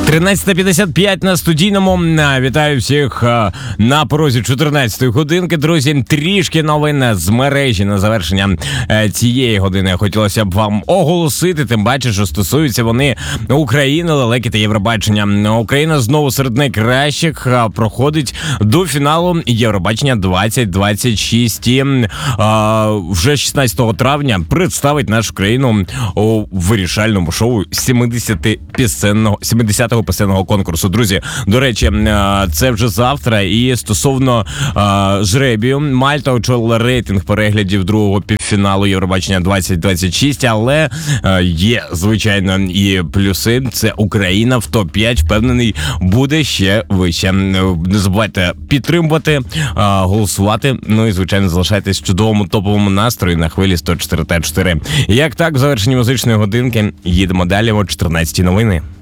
13:55 на студійному. Вітаю всіх на порозі 14-ї годинки. Друзі, трішки новин з мережі на завершення цієї години. Хотілося б вам оголосити, тим паче, що стосуються вони України, лелеки та Євробачення. Україна знову серед найкращих проходить до фіналу Євробачення 2026. І вже 16 травня представить нашу країну у вирішальному шоу 70-го пісенного конкурсу. Друзі, до речі, це вже завтра. І стосовно жребію, Мальта очолила рейтинг переглядів другого півфіналу Євробачення 2026, але є, звичайно, і плюси. Це Україна в топ-5, впевнений, буде ще вище. Не забувайте підтримувати, голосувати, ну і, звичайно, залишайтесь в чудовому топовому настрої на хвилі 104.4. Як так, в завершенні музичної годинки їдемо далі о 14-й новини.